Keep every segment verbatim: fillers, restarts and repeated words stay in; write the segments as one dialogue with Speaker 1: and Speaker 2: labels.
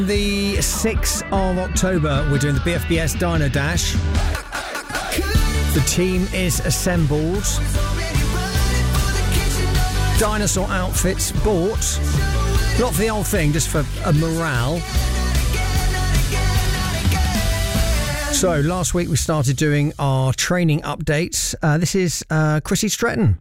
Speaker 1: The sixth of October, we're doing the B F B S Dino Dash. The team is assembled. Dinosaur outfits bought. Not for the whole thing, just for a morale. So, last week we started doing our training updates. Uh, this is uh, Chrissy Stretton.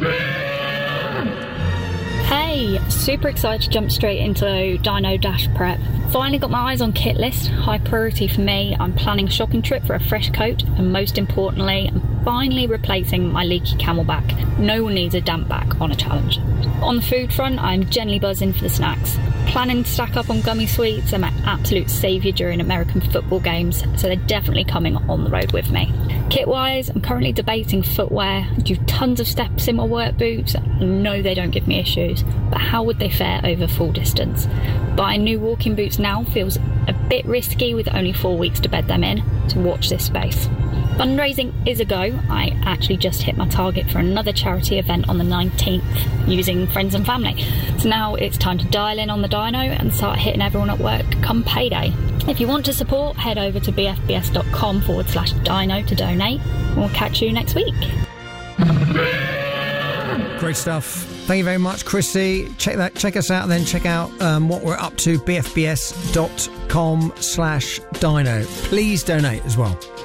Speaker 2: Hey, super excited to jump straight into Dino Dash prep. Finally got my eyes on kit list, high priority for me. I'm planning a shopping trip for a fresh coat, and most importantly, I'm finally replacing my leaky Camelback. No one needs a damp back on a challenge. On the food front, I'm gently buzzing for the snacks. Planning to stack up on gummy sweets. I'm an absolute saviour during American football games, so they're definitely coming on the road with me. Kit-wise, I'm currently debating footwear. I do tons of steps in my work boots. I know they don't give me issues, but how would they fare over full distance? Buying new walking boots now feels a bit risky with only four weeks to bed them in, so watch this space. Fundraising is a go. I actually just hit my target for another charity event on the nineteenth using friends and family. So now it's time to dial in on the dyno and start hitting everyone at work come payday. If you want to support, head over to bfbs.com forward slash dyno to donate. We'll catch you next week.
Speaker 1: Great stuff. Thank you very much, Chrissy. Check that. Check us out, and then check out um, what we're up to, bfbs.com slash dyno. Please donate as well.